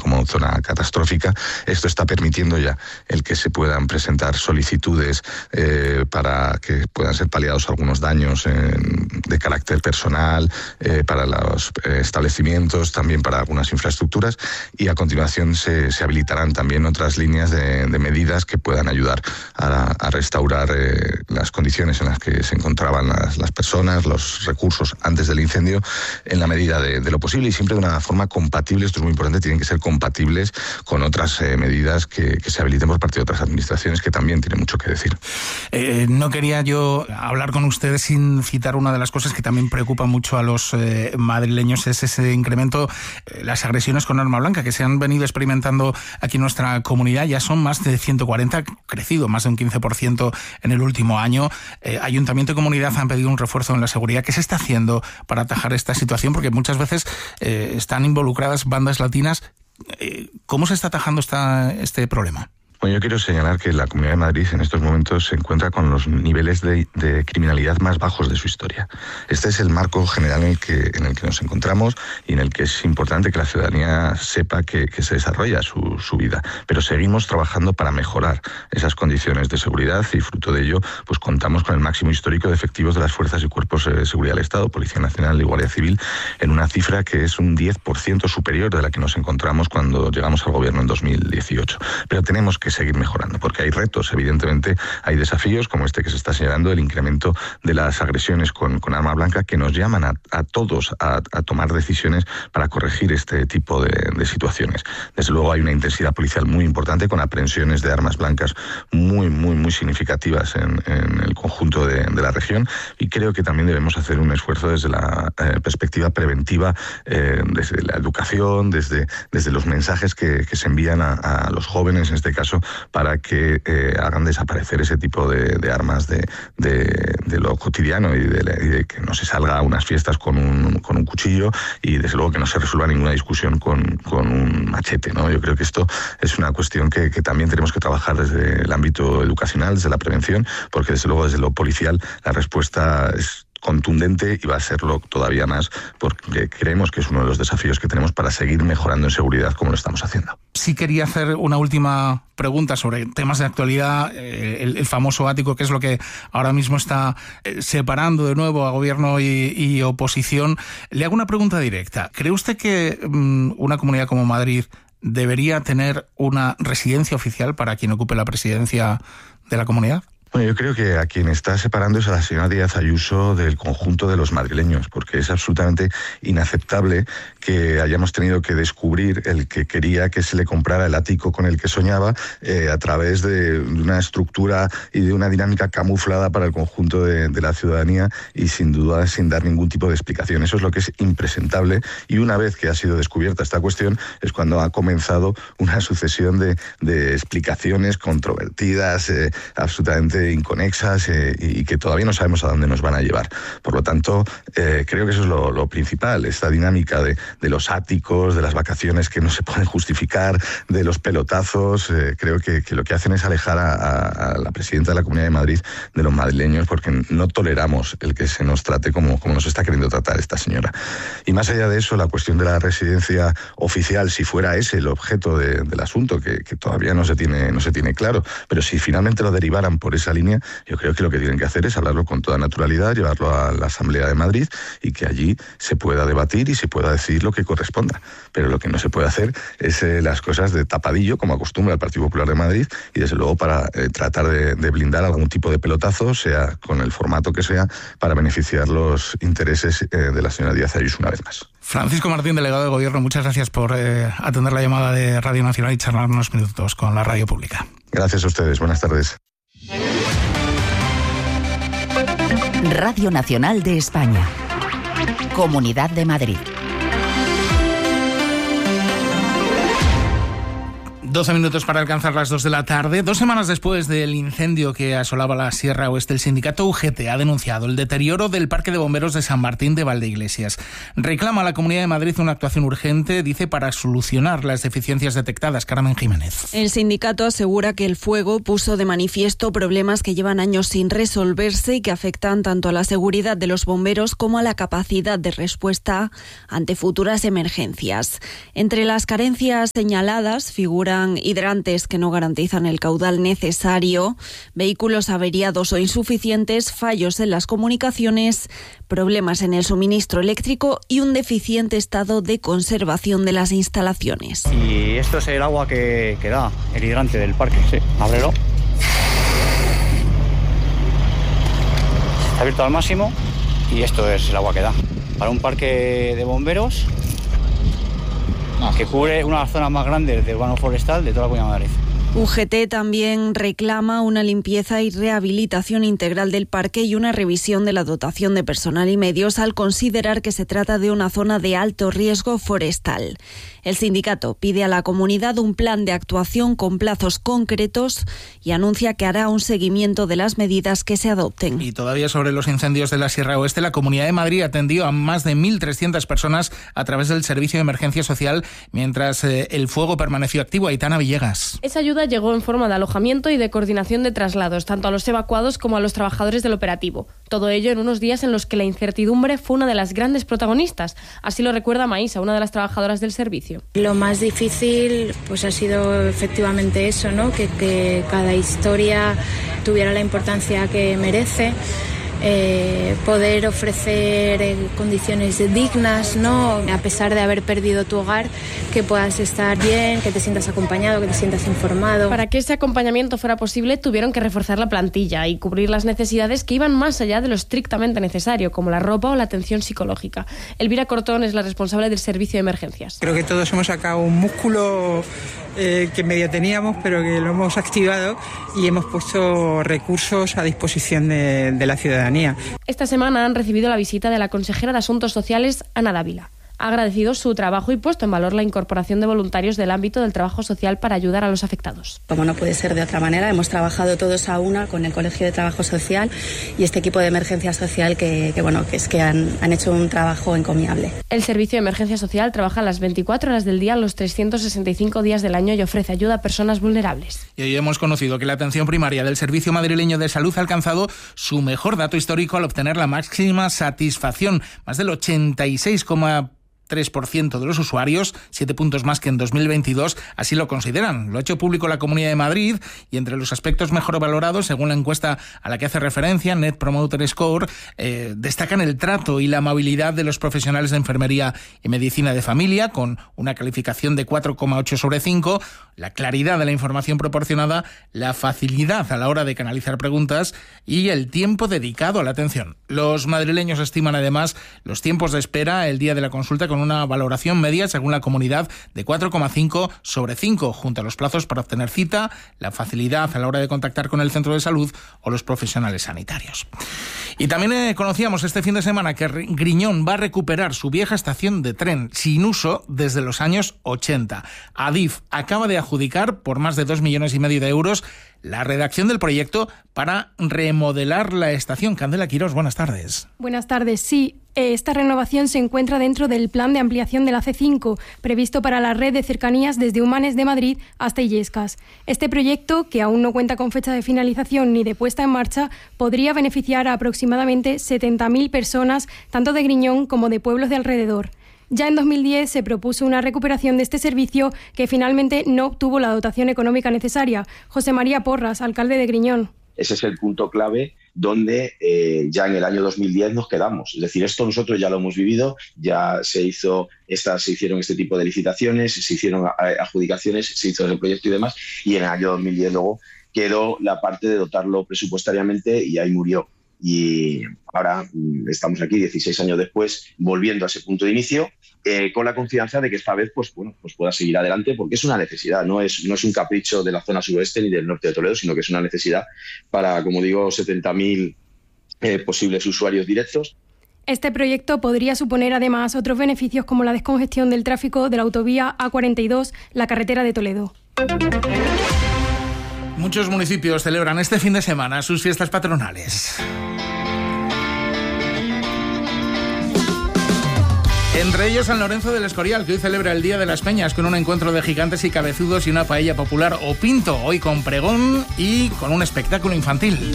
como zona catastrófica. Esto está permitiendo ya el que se puedan presentar solicitudes para que puedan ser paliados algunos daños de carácter personal, para los establecimientos, también para algunas infraestructuras, y a continuación se habilitarán también otras líneas de medidas que puedan ayudar a restaurar las condiciones en las que se encontraban las personas, los recursos antes del incendio, en la medida de lo posible y siempre de una forma compatible. Esto es muy importante, tienen que ser compatibles con otras medidas que se habiliten por parte de otras administraciones, que también tienen mucho que decir. No quería yo hablar con ustedes sin citar una de las cosas que también preocupa mucho a los madrileños, es ese incremento, las agresiones con arma blanca que se han venido experimentando aquí en nuestra comunidad. Ya son más de 140, crecido más de un 15% en el último año. Ayuntamiento y comunidad han pedido un refuerzo en la seguridad. ¿Qué se está haciendo para atajar esta situación? Porque muchas veces están involucradas bandas latinas. ¿Cómo se está atajando este problema? Bueno, yo quiero señalar que la Comunidad de Madrid en estos momentos se encuentra con los niveles de criminalidad más bajos de su historia. Este es el marco general en el que nos encontramos y en el que es importante que la ciudadanía sepa que se desarrolla su vida. Pero seguimos trabajando para mejorar esas condiciones de seguridad y fruto de ello pues contamos con el máximo histórico de efectivos de las fuerzas y cuerpos de seguridad del Estado, Policía Nacional y Guardia Civil, en una cifra que es un 10% superior de la que nos encontramos cuando llegamos al gobierno en 2018. Pero tenemos que seguir mejorando, porque hay retos, evidentemente, hay desafíos como este que se está señalando, el incremento de las agresiones con arma blanca, que nos llaman a todos a tomar decisiones para corregir este tipo de situaciones. Desde luego hay una intensidad policial muy importante, con aprehensiones de armas blancas muy significativas en el conjunto de la región, y creo que también debemos hacer un esfuerzo desde la perspectiva preventiva, desde la educación, desde los mensajes que se envían a los jóvenes, en este caso, para que hagan desaparecer ese tipo de armas de lo cotidiano y de que no se salga a unas fiestas con un cuchillo y desde luego que no se resuelva ninguna discusión con un machete, ¿no? Yo creo que esto es una cuestión que también tenemos que trabajar desde el ámbito educacional, desde la prevención, porque desde luego desde lo policial la respuesta es contundente y va a serlo todavía más, porque creemos que es uno de los desafíos que tenemos para seguir mejorando en seguridad como lo estamos haciendo. Sí quería hacer una última pregunta sobre temas de actualidad, el famoso ático, que es lo que ahora mismo está separando de nuevo a gobierno y oposición. Le hago una pregunta directa. ¿Cree usted que una comunidad como Madrid debería tener una residencia oficial para quien ocupe la presidencia de la comunidad? Bueno, yo creo que a quien está separando es a la señora Díaz Ayuso del conjunto de los madrileños, porque es absolutamente inaceptable que hayamos tenido que descubrir el que quería que se le comprara el ático con el que soñaba a través de una estructura y de una dinámica camuflada para el conjunto de la ciudadanía y sin duda sin dar ningún tipo de explicación. Eso es lo que es impresentable, y una vez que ha sido descubierta esta cuestión es cuando ha comenzado una sucesión de explicaciones controvertidas, absolutamente inconexas y que todavía no sabemos a dónde nos van a llevar. Por lo tanto, creo que eso es lo principal, esta dinámica de los áticos, de las vacaciones que no se pueden justificar, de los pelotazos. Creo que lo que hacen es alejar a la presidenta de la Comunidad de Madrid de los madrileños, porque no toleramos el que se nos trate como nos está queriendo tratar esta señora. Y más allá de eso, la cuestión de la residencia oficial, si fuera ese el objeto del asunto, que todavía no se tiene claro, pero si finalmente lo derivaran por esa línea, yo creo que lo que tienen que hacer es hablarlo con toda naturalidad, llevarlo a la Asamblea de Madrid y que allí se pueda debatir y se pueda decidir lo que corresponda. Pero lo que no se puede hacer es las cosas de tapadillo, como acostumbra el Partido Popular de Madrid, y desde luego para tratar de blindar algún tipo de pelotazo, sea con el formato que sea, para beneficiar los intereses de la señora Díaz Ayuso una vez más. Francisco Martín, delegado de Gobierno, muchas gracias por atender la llamada de Radio Nacional y charlar unos minutos con la radio pública. Gracias a ustedes, buenas tardes. Radio Nacional de España. Comunidad de Madrid. 12 minutos para alcanzar las 2 de la tarde. 2 semanas después del incendio que asolaba la Sierra Oeste, el sindicato UGT ha denunciado el deterioro del Parque de Bomberos de San Martín de Valdeiglesias. Reclama a la Comunidad de Madrid una actuación urgente, dice, para solucionar las deficiencias detectadas. Carmen Jiménez. El sindicato asegura que el fuego puso de manifiesto problemas que llevan años sin resolverse y que afectan tanto a la seguridad de los bomberos como a la capacidad de respuesta ante futuras emergencias. Entre las carencias señaladas figuran hidrantes que no garantizan el caudal necesario, vehículos averiados o insuficientes, fallos en las comunicaciones, problemas en el suministro eléctrico y un deficiente estado de conservación de las instalaciones. Y esto es el agua que da, el hidrante del parque. Sí, ábrelo. Está abierto al máximo y esto es el agua que da. Para un parque de bomberos que cubre una de las zonas más grandes de urbano forestal de toda la Comunidad de Madrid. UGT también reclama una limpieza y rehabilitación integral del parque y una revisión de la dotación de personal y medios al considerar que se trata de una zona de alto riesgo forestal. El sindicato pide a la comunidad un plan de actuación con plazos concretos y anuncia que hará un seguimiento de las medidas que se adopten. Y todavía sobre los incendios de la Sierra Oeste, la Comunidad de Madrid atendió a más de 1.300 personas a través del Servicio de Emergencia Social mientras el fuego permaneció activo. Aitana Villegas. Esa ayuda llegó en forma de alojamiento y de coordinación de traslados, tanto a los evacuados como a los trabajadores del operativo. Todo ello en unos días en los que la incertidumbre fue una de las grandes protagonistas. Así lo recuerda Maísa, una de las trabajadoras del servicio. Lo más difícil pues ha sido efectivamente eso, ¿no? Que cada historia tuviera la importancia que merece. Poder ofrecer condiciones dignas, ¿no? A pesar de haber perdido tu hogar, que puedas estar bien, que te sientas acompañado, que te sientas informado. Para que ese acompañamiento fuera posible, tuvieron que reforzar la plantilla y cubrir las necesidades que iban más allá de lo estrictamente necesario, como la ropa o la atención psicológica. Elvira Cortón es la responsable del servicio de emergencias. Creo que todos hemos sacado un músculo que medio teníamos, pero que lo hemos activado y hemos puesto recursos a disposición de la ciudadanía. Esta semana han recibido la visita de la consejera de Asuntos Sociales, Ana Dávila. Ha agradecido su trabajo y puesto en valor la incorporación de voluntarios del ámbito del trabajo social para ayudar a los afectados. Como no puede ser de otra manera, hemos trabajado todos a una con el Colegio de Trabajo Social y este equipo de emergencia social que han hecho un trabajo encomiable. El Servicio de Emergencia Social trabaja las 24 horas del día, los 365 días del año y ofrece ayuda a personas vulnerables. Y hoy hemos conocido que la atención primaria del Servicio Madrileño de Salud ha alcanzado su mejor dato histórico al obtener la máxima satisfacción, más del 86,3% de los usuarios, 7 puntos más que en 2022, así lo consideran. Lo ha hecho público la Comunidad de Madrid y entre los aspectos mejor valorados, según la encuesta a la que hace referencia, Net Promoter Score, destacan el trato y la amabilidad de los profesionales de enfermería y medicina de familia, con una calificación de 4,8 sobre 5, la claridad de la información proporcionada, la facilidad a la hora de canalizar preguntas y el tiempo dedicado a la atención. Los madrileños estiman además los tiempos de espera el día de la consulta con una valoración media, según la comunidad, de 4,5 sobre 5, junto a los plazos para obtener cita, la facilidad a la hora de contactar con el centro de salud o los profesionales sanitarios. Y también conocíamos este fin de semana que Griñón va a recuperar su vieja estación de tren sin uso desde los años 80. Adif acaba de adjudicar por más de 2,5 millones de euros la redacción del proyecto para remodelar la estación. Candela Quirós, buenas tardes. Buenas tardes, sí. Esta renovación se encuentra dentro del plan de ampliación de la C5, previsto para la red de cercanías desde Humanes de Madrid hasta Illescas. Este proyecto, que aún no cuenta con fecha de finalización ni de puesta en marcha, podría beneficiar a aproximadamente 70.000 personas, tanto de Griñón como de pueblos de alrededor. Ya en 2010 se propuso una recuperación de este servicio que finalmente no obtuvo la dotación económica necesaria. José María Porras, alcalde de Griñón. Ese es el punto clave donde ya en el año 2010 nos quedamos. Es decir, esto nosotros ya lo hemos vivido, ya se hicieron este tipo de licitaciones, se hicieron adjudicaciones, se hizo el proyecto y demás, y en el año 2010 luego quedó la parte de dotarlo presupuestariamente y ahí murió. Y ahora estamos aquí 16 años después, volviendo a ese punto de inicio, con la confianza de que esta vez pues pueda seguir adelante, porque es una necesidad, no es un capricho de la zona suroeste ni del norte de Toledo, sino que es una necesidad para, como digo, 70.000 posibles usuarios directos. Este proyecto podría suponer además otros beneficios como la descongestión del tráfico de la autovía A42, la carretera de Toledo. Muchos municipios celebran este fin de semana sus fiestas patronales. Entre ellos San Lorenzo del Escorial, que hoy celebra el Día de las Peñas con un encuentro de gigantes y cabezudos y una paella popular o pinto, hoy con pregón y con un espectáculo infantil.